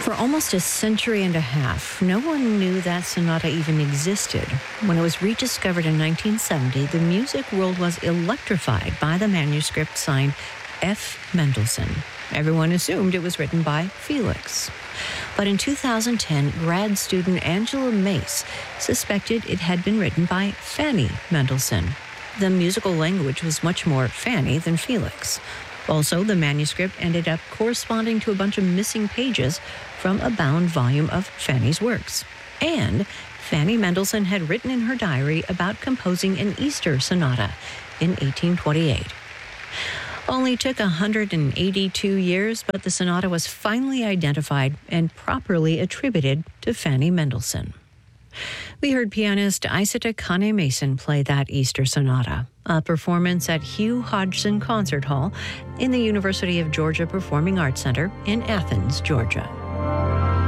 For almost a century and a half, no one knew that sonata even existed. When it was rediscovered in 1970, the music world was electrified by the manuscript signed F. Mendelssohn. Everyone assumed it was written by Felix. But in 2010, grad student Angela Mace suspected it had been written by Fanny Mendelssohn. The musical language was much more Fanny than Felix. Also, the manuscript ended up corresponding to a bunch of missing pages from a bound volume of Fanny's works. And Fanny Mendelssohn had written in her diary about composing an Easter sonata in 1828. Only took 182 years, but the sonata was finally identified and properly attributed to Fanny Mendelssohn. We heard pianist Isata Kane-Mason play that Easter sonata, a performance at Hugh Hodgson Concert Hall in the University of Georgia Performing Arts Center in Athens, Georgia.